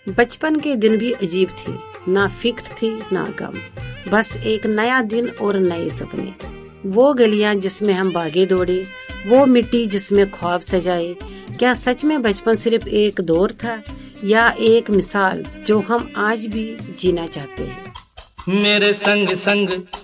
बचपन के दिन भी अजीब थे, ना फिक्र थी ना गम, बस एक नया दिन और नए सपने। वो गलियां जिसमें हम भागे दौड़े, वो मिट्टी जिसमें ख्वाब सजाए। क्या सच में बचपन सिर्फ एक दौर था या एक मिसाल जो हम आज भी जीना चाहते हैं? मेरे संग संग